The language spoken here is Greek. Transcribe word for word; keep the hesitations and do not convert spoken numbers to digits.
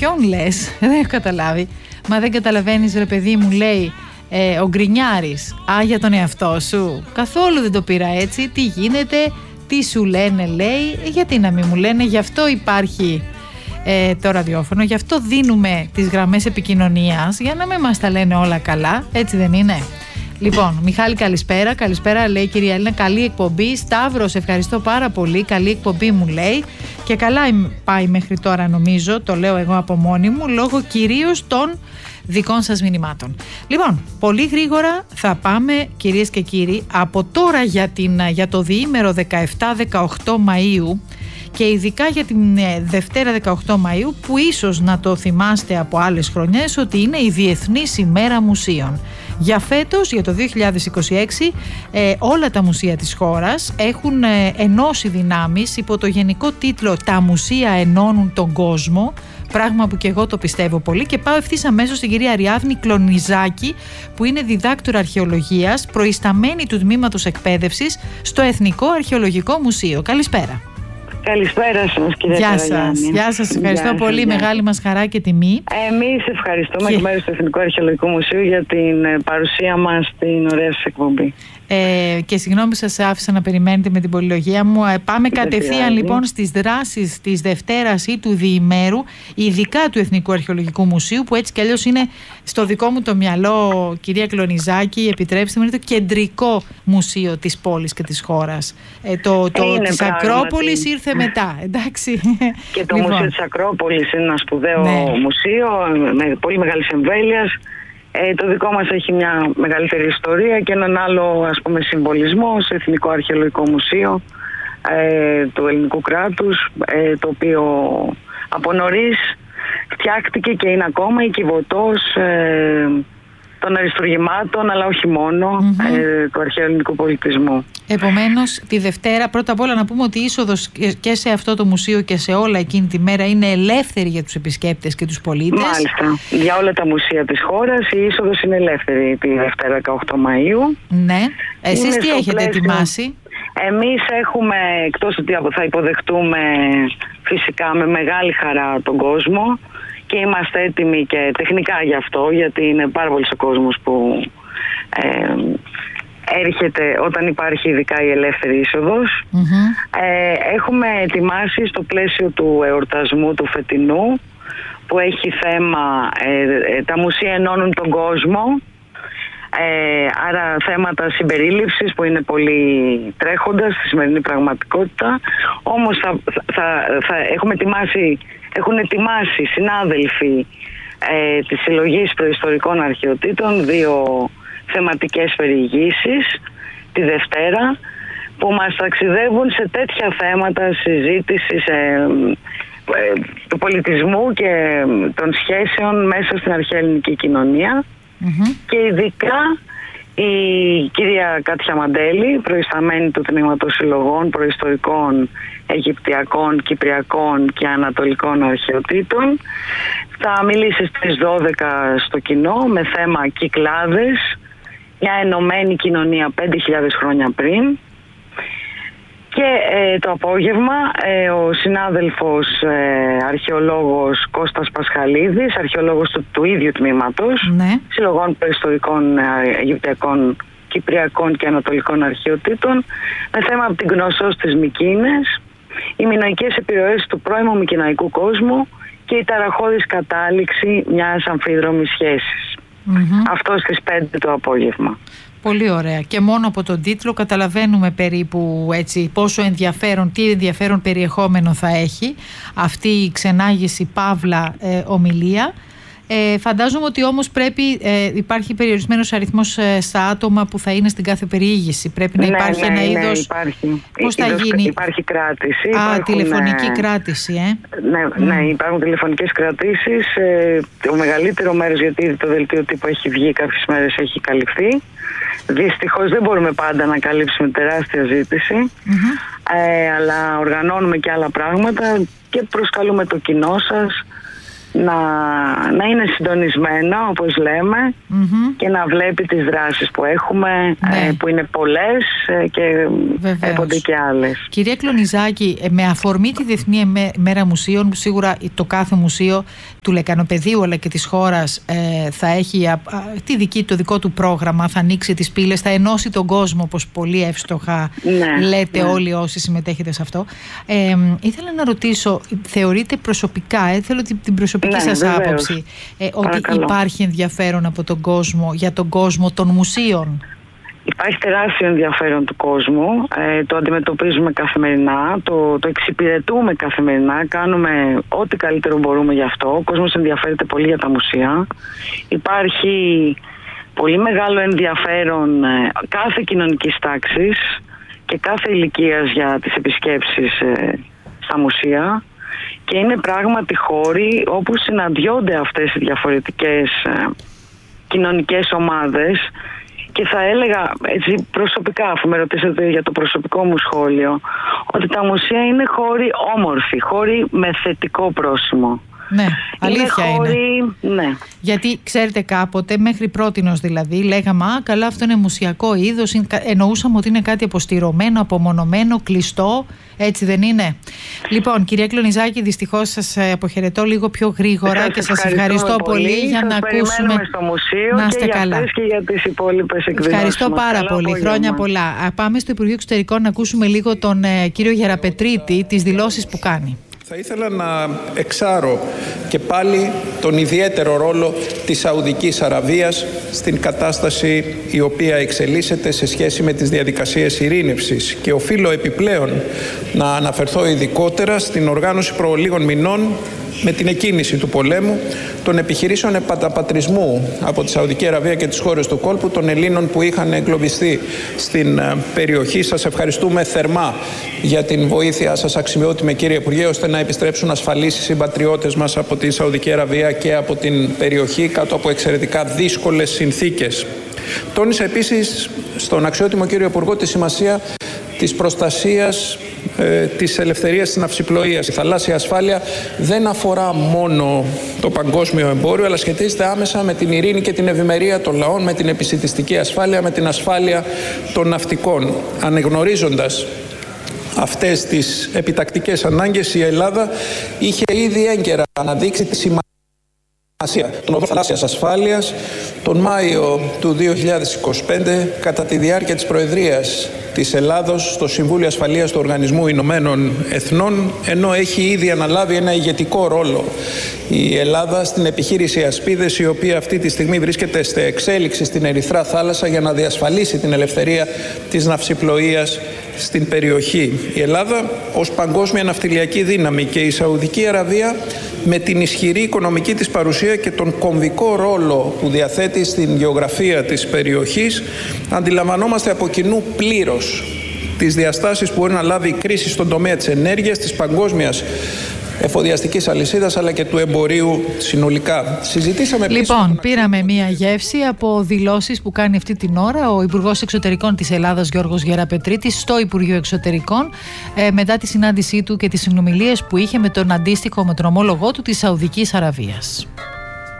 ποιον λες? Δεν έχω καταλάβει. Μα δεν καταλαβαίνεις ρε παιδί μου, λέει ε, ο Γκρινιάρης. Α, για τον εαυτό σου. Καθόλου δεν το πήρα έτσι. Τι γίνεται, τι σου λένε, λέει. Γιατί να μην μου λένε, γι' αυτό υπάρχει ε, το ραδιόφωνο, γι' αυτό δίνουμε τις γραμμές επικοινωνίας, για να μην μας τα λένε όλα καλά. Έτσι δεν είναι? Λοιπόν, Μιχάλη, καλησπέρα. Καλησπέρα, λέει η κυρία Έλληνα. Καλή εκπομπή. Σταύρος, ευχαριστώ πάρα πολύ. Καλή εκπομπή, μου λέει. Και καλά πάει μέχρι τώρα, νομίζω. Το λέω εγώ από μόνη μου, λόγω κυρίως των δικών σας μηνυμάτων. Λοιπόν, πολύ γρήγορα θα πάμε, κυρίες και κύριοι, από τώρα για, την, για το διήμερο δεκαεπτά δεκαοκτώ Μαΐου και ειδικά για την Δευτέρα δεκαοκτώ Μαΐου, που ίσως να το θυμάστε από άλλες χρονιές ότι είναι η Διεθνής ημέρα μουσείων. Για φέτος, για το δύο χιλιάδες είκοσι έξι, ε, όλα τα μουσεία της χώρας έχουν ε, ενώσει δυνάμεις υπό το γενικό τίτλο «Τα μουσεία ενώνουν τον κόσμο», πράγμα που και εγώ το πιστεύω πολύ, και πάω ευθύς αμέσως στην κυρία Αριάδνη Κλονιζάκη, που είναι διδάκτορα αρχαιολογίας, προϊσταμένη του Τμήματος Εκπαίδευσης στο Εθνικό Αρχαιολογικό Μουσείο. Καλησπέρα. Καλησπέρα σας, κυρία Γεια Καραγιάννη. σας, γεια σας, ευχαριστώ γεια πολύ, σας, μεγάλη μας χαρά και τιμή. Εμείς ευχαριστούμε και... εκ μέρους του Εθνικού Αρχαιολογικού Μουσείου για την παρουσία μας στην ωραία σας εκπομπή. Ε, και συγγνώμη που σας άφησα να περιμένετε με την πολυλογία μου. Ε, πάμε Δεν κατευθείαν πειράζει. λοιπόν στις δράσεις της Δευτέρας ή του διημέρου, ειδικά του Εθνικού Αρχαιολογικού Μουσείου, που έτσι κι αλλιώς είναι στο δικό μου το μυαλό, κυρία Κλονιζάκη, επιτρέψτε μου, είναι το κεντρικό μουσείο της πόλης και της χώρας. Ε, το το της Ακρόπολης ήρθε μετά, εντάξει. Και το λοιπόν. Μουσείο της Ακρόπολης είναι ένα σπουδαίο ναι. μουσείο με πολύ μεγάλης εμβέλειας. Ε, το δικό μας έχει μια μεγαλύτερη ιστορία και έναν άλλο, ας πούμε, συμβολισμό σε Εθνικό Αρχαιολογικό Μουσείο ε, του ελληνικού κράτους, ε, το οποίο από νωρίς φτιάχτηκε και είναι ακόμα η κυβωτός ε, των αριστουργημάτων, αλλά όχι μόνο, mm-hmm. ε, του αρχαίου ελληνικού πολιτισμού. Επομένως, τη Δευτέρα, πρώτα απ' όλα να πούμε ότι η είσοδος και σε αυτό το μουσείο και σε όλα εκείνη τη μέρα είναι ελεύθερη για τους επισκέπτες και τους πολίτες. Μάλιστα. Για όλα τα μουσεία της χώρας η είσοδος είναι ελεύθερη τη Δευτέρα δεκαοκτώ Μαΐου. Ναι. Εσείς είναι τι έχετε πλαίσιο... ετοιμάσει? Εμείς έχουμε, εκτός ότι θα υποδεχτούμε φυσικά με μεγάλη χαρά τον κόσμο, και είμαστε έτοιμοι και τεχνικά γι' αυτό, γιατί είναι πάρα πολλής ο κόσμος που ε, έρχεται όταν υπάρχει ειδικά η ελεύθερη είσοδος. Mm-hmm. Ε, έχουμε ετοιμάσει στο πλαίσιο του εορτασμού του φετινού, που έχει θέμα ε, τα μουσεία ενώνουν τον κόσμο, ε, άρα θέματα συμπερίληψης που είναι πολύ τρέχοντα στη σημερινή πραγματικότητα. Όμως θα, θα, θα έχουμε ετοιμάσει Έχουν ετοιμάσει συνάδελφοι ε, της Συλλογής Προϊστορικών Αρχαιοτήτων δύο θεματικές περιηγήσεις τη Δευτέρα, που μας ταξιδεύουν σε τέτοια θέματα συζήτησης ε, ε, του πολιτισμού και των σχέσεων μέσα στην αρχαία ελληνική κοινωνία. Mm-hmm. Και ειδικά η κυρία Κάτια Μαντέλη, προϊσταμένη του Τμήματος Συλλογών Προϊστορικών Αιγυπτιακών, Κυπριακών και Ανατολικών Αρχαιοτήτων, θα μιλήσει στις δώδεκα στο κοινό με θέμα Κυκλάδες, μια ενωμένη κοινωνία πέντε χιλιάδες χρόνια πριν. Και ε, το απόγευμα ε, ο συνάδελφος ε, αρχαιολόγος Κώστας Πασχαλίδης, αρχαιολόγος του, του ίδιου τμήματος, ναι. Συλλογών Προϊστορικών ε, Αιγυπτιακών, Κυπριακών και Ανατολικών Αρχαιοτήτων, με θέμα από την Γνωσσό στις Μικίνες, οι μινωικές επιρροές του πρώιμου μικηναϊκού κόσμου και η ταραχώδης κατάληξη μιας αμφίδρομης σχέσης. Mm-hmm. Αυτό στις πέντε το απόγευμα. Πολύ ωραία. Και μόνο από τον τίτλο καταλαβαίνουμε περίπου έτσι πόσο ενδιαφέρον, τι ενδιαφέρον περιεχόμενο θα έχει αυτή η ξενάγηση παύλα ε, ομιλία. Ε, φαντάζομαι ότι όμως πρέπει, ε, υπάρχει περιορισμένος αριθμός ε, στα άτομα που θα είναι στην κάθε περιήγηση. Πρέπει να υπάρχει ναι, ένα ναι, είδος... Υπάρχει. Πώς θα είδος, γίνει? Υπάρχει κράτηση. Α, υπάρχουν, τηλεφωνική ε, κράτηση, ε. Ναι, mm. ναι, υπάρχουν τηλεφωνικές κρατήσεις. Ε, το μεγαλύτερο μέρος, γιατί το δελτίο τύπου έχει βγει κάποιες μέρες, έχει καλυφθεί. Δυστυχώς δεν μπορούμε πάντα να καλύψουμε τεράστια ζήτηση, mm-hmm. ε, αλλά οργανώνουμε και άλλα πράγματα και προσκαλούμε το κοινό σας να, να είναι συντονισμένα, όπως λέμε, mm-hmm. και να βλέπει τις δράσεις που έχουμε, ναι. ε, που είναι πολλές ε, και έπονται και άλλες. Κυρία Κλωνιζάκη, με αφορμή τη Διεθνή Μέρα Μουσείων, που σίγουρα το κάθε μουσείο του Λεκανοπεδίου αλλά και της χώρας ε, θα έχει α, α, τη δική, το δικό του πρόγραμμα, θα ανοίξει τις πύλες, θα ενώσει τον κόσμο, όπως πολύ εύστοχα ναι, λέτε ναι. όλοι όσοι συμμετέχετε σε αυτό. Ε, ήθελα να ρωτήσω, θεωρείτε προσωπικά, ε, θέλω την, την προσωπική ναι, σας βεβαίως. άποψη, ε, ότι Παρακαλώ. υπάρχει ενδιαφέρον από τον κόσμο, για τον κόσμο των μουσείων? Υπάρχει τεράστιο ενδιαφέρον του κόσμου, ε, το αντιμετωπίζουμε καθημερινά, το, το εξυπηρετούμε καθημερινά, κάνουμε ό,τι καλύτερο μπορούμε γι' αυτό. Ο κόσμος ενδιαφέρεται πολύ για τα μουσεία. Υπάρχει πολύ μεγάλο ενδιαφέρον ε, κάθε κοινωνικής τάξης και κάθε ηλικίας για τις επισκέψεις ε, στα μουσεία, και είναι πράγματι χώροι όπου συναντιόνται αυτές οι διαφορετικές ε, κοινωνικές ομάδες. Και θα έλεγα έτσι προσωπικά, αφού με ρωτήσατε για το προσωπικό μου σχόλιο, ότι τα μουσεία είναι χώροι όμορφοι, χώροι με θετικό πρόσημο. Ναι, αλήθεια είναι. Χώροι, είναι. Ναι. Γιατί ξέρετε, κάποτε, μέχρι πρότινος δηλαδή, λέγαμε «Α, καλά, αυτό είναι μουσιακό είδος», εννοούσαμε ότι είναι κάτι αποστηρωμένο, απομονωμένο, κλειστό. Έτσι δεν είναι? Λοιπόν, κυρία Κλωνιζάκη, δυστυχώς σας αποχαιρετώ λίγο πιο γρήγορα σας και σας ευχαριστώ πολύ, πολύ για σας να ακούσουμε. Στο μουσείο να είστε και καλά. Για και για τις υπόλοιπες εκδηλώσεις. Ευχαριστώ μας. πάρα Καλά πολύ. απόγευμα. Χρόνια πολλά. Πάμε στο Υπουργείο Εξωτερικών να ακούσουμε λίγο τον ε, κύριο Γεραπετρίτη, τις δηλώσεις που κάνει. Θα ήθελα να εξάρω και πάλι τον ιδιαίτερο ρόλο της Σαουδικής Αραβίας στην κατάσταση η οποία εξελίσσεται σε σχέση με τις διαδικασίες ειρήνευσης, και οφείλω επιπλέον να αναφερθώ ειδικότερα στην οργάνωση προ λίγων μηνών, με την εκκίνηση του πολέμου, των επιχειρήσεων επαναπατρισμού από τη Σαουδική Αραβία και τις χώρες του κόλπου των Ελλήνων που είχαν εγκλωβιστεί στην περιοχή. Σας ευχαριστούμε θερμά για την βοήθεια σας, αξιότιμε κύριε Υπουργέ, ώστε να επιστρέψουν ασφαλείς οι συμπατριώτες μας από τη Σαουδική Αραβία και από την περιοχή κάτω από εξαιρετικά δύσκολες συνθήκες. Τόνισα επίσης στον αξιότιμο κύριο Υπουργό τη σημασία της προστασίας ε, της ελευθερίας της ναυσιπλοείας. Η θαλάσσια ασφάλεια δεν αφορά μόνο το παγκόσμιο εμπόριο, αλλά σχετίζεται άμεσα με την ειρήνη και την ευημερία των λαών, με την επισιτιστική ασφάλεια, με την ασφάλεια των ναυτικών. Ανεγνωρίζοντας αυτές τις επιτακτικές ανάγκες, η Ελλάδα είχε ήδη έγκαιρα αναδείξει τη σημασία των οδών θαλάσσιας ασφάλειας τον Μάιο του δύο χιλιάδες είκοσι πέντε, κατά τη διάρκεια της Προεδρίας της Ελλάδος στο Συμβούλιο Ασφαλείας του Οργανισμού Ηνωμένων Εθνών, ενώ έχει ήδη αναλάβει ένα ηγετικό ρόλο η Ελλάδα στην επιχείρηση Ασπίδες, η οποία αυτή τη στιγμή βρίσκεται σε εξέλιξη στην Ερυθρά Θάλασσα για να διασφαλίσει την ελευθερία της ναυσιπλοείας στην περιοχή. Η Ελλάδα ως παγκόσμια ναυτιλιακή δύναμη και η Σαουδική Αραβία με την ισχυρή οικονομική της παρουσία και τον κομβικό ρόλο που διαθέτει στην γεωγραφία της περιοχής, αντιλαμβανόμαστε από κοινού πλήρως τις διαστάσεις που μπορεί να λάβει η κρίση στον τομέα της ενέργειας, της παγκόσμιας εφοδιαστικής αλυσίδας αλλά και του εμπορίου συνολικά. Συζητήσαμε λοιπόν, πήραμε μία γεύση από δηλώσεις που κάνει αυτή την ώρα ο Υπουργός Εξωτερικών της Ελλάδας Γιώργος Γεραπετρίτης στο Υπουργείο Εξωτερικών ε, μετά τη συνάντησή του και τις συνομιλίες που είχε με τον αντίστοιχο, με τον ομόλογό του της Σαουδικής Αραβίας.